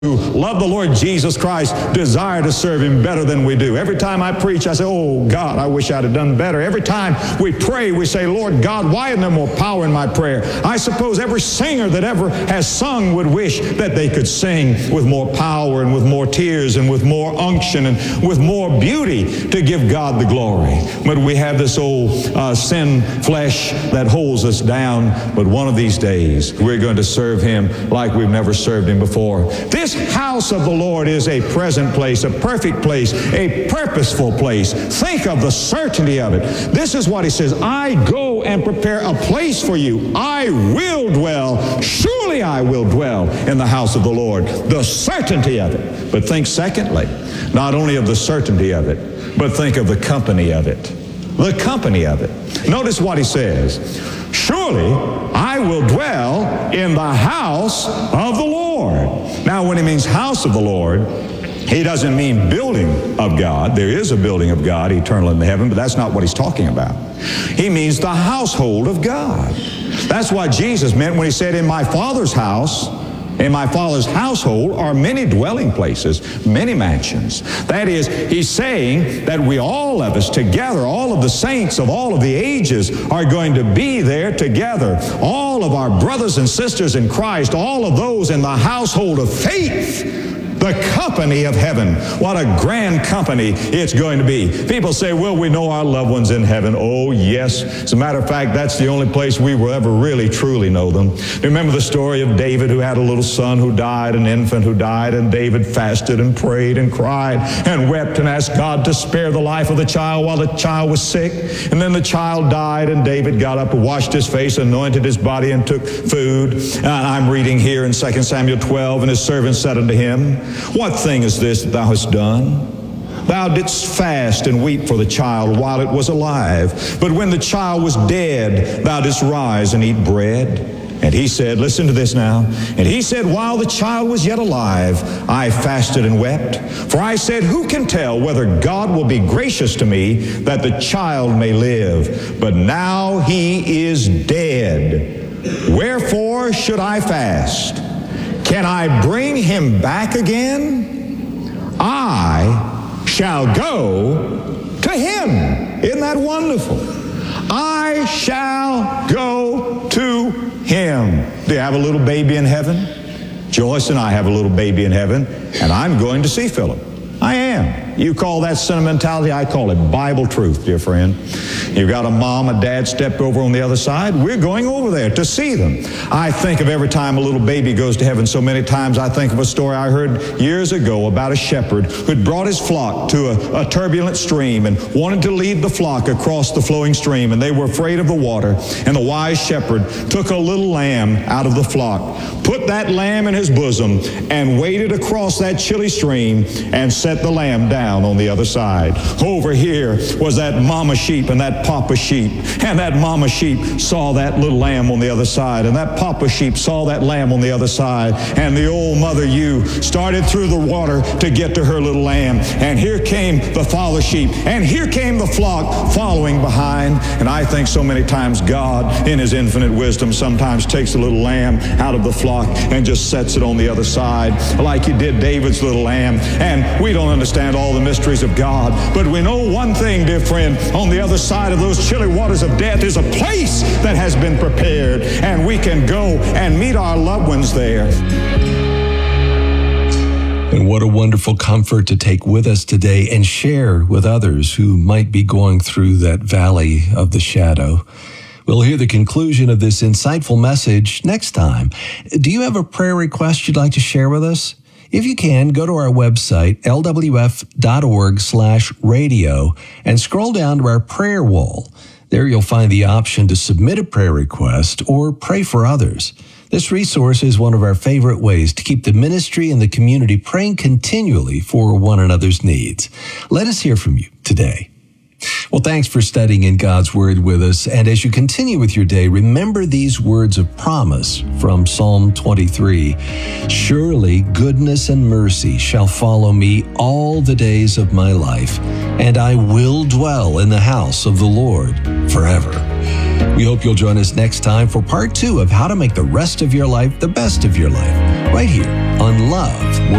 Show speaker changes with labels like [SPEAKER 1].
[SPEAKER 1] who love the Lord Jesus Christ desire to serve Him better than we do. Every time I preach, I say, oh, God, I wish I'd have done better. Every time we pray, we say, Lord God, why isn't there more power in my prayer? I suppose every singer that ever has sung would wish that they could sing with more power and with more tears and with more unction and with more beauty to give God the glory. But we have this old sin flesh that holds us down. But one of these days, we're going to serve Him like we've never served Him before. This house of the Lord is a present place, a perfect place, a purposeful place. Think of the certainty of it. This is what He says, I go and prepare a place for you. I will dwell, surely I will dwell in the house of the Lord. The certainty of it. But think secondly, not only of the certainty of it, but think of the company of it. The company of it. Notice what He says. Surely I will dwell in the house of the Lord. Now, when He means house of the Lord, He doesn't mean building of God. There is a building of God, eternal in heaven, but that's not what He's talking about. He means the household of God. That's what Jesus meant when He said, in my Father's house, in my Father's household are many dwelling places, many mansions. That is, He's saying that we, all of us together, all of the saints of all of the ages are going to be there together. All of our brothers and sisters in Christ, all of those in the household of faith, the company of heaven. What a grand company it's going to be. People say, well, we know our loved ones in heaven. Oh, yes. As a matter of fact, that's the only place we will ever really, truly know them. Remember the story of David, who had a little son who died, an infant who died, and David fasted and prayed and cried and wept and asked God to spare the life of the child while the child was sick. And then the child died, and David got up and washed his face, anointed his body, and took food. And I'm reading here in 2 Samuel 12, and his servant said unto him, what thing is this that thou hast done? Thou didst fast and weep for the child while it was alive. But when the child was dead, thou didst rise and eat bread. And he said, listen to this now. And he said, while the child was yet alive, I fasted and wept. For I said, who can tell whether God will be gracious to me that the child may live? But now he is dead. Wherefore should I fast? Can I bring him back again? I shall go to him. Isn't that wonderful? I shall go to him. Do you have a little baby in heaven? Joyce and I have a little baby in heaven, and I'm going to see Philip. I am. You call that sentimentality, I call it Bible truth, dear friend. You've got a mom, a dad stepped over on the other side. We're going over there to see them. I think of every time a little baby goes to heaven so many times. I think of a story I heard years ago about a shepherd who'd brought his flock to a turbulent stream and wanted to lead the flock across the flowing stream, and they were afraid of the water. And the wise shepherd took a little lamb out of the flock, put that lamb in his bosom, and waded across that chilly stream and set the lamb down on the other side. Over here was that mama sheep and that papa sheep. And that mama sheep saw that little lamb on the other side. And that papa sheep saw that lamb on the other side. And the old mother ewe started through the water to get to her little lamb. And here came the father sheep. And here came the flock following behind. And I think so many times God, in His infinite wisdom, sometimes takes a little lamb out of the flock and just sets it on the other side, like He did David's little lamb. And we don't understand all the mysteries of God, but we know one thing, dear friend. On the other side of those chilly waters of death is a place that has been prepared, and we can go and meet our loved ones there.
[SPEAKER 2] And what a wonderful comfort to take with us today and share with others who might be going through that valley of the shadow. We'll hear the conclusion of this insightful message next time. Do you have a prayer request you'd like to share with us? If you can, go to our website, lwf.org/radio, and scroll down to our prayer wall. There you'll find the option to submit a prayer request or pray for others. This resource is one of our favorite ways to keep the ministry and the community praying continually for one another's needs. Let us hear from you today. Well, thanks for studying in God's Word with us. And as you continue with your day, remember these words of promise from Psalm 23. Surely goodness and mercy shall follow me all the days of my life, and I will dwell in the house of the Lord forever. We hope you'll join us next time for part 2 of how to make the rest of your life the best of your life. right here on Love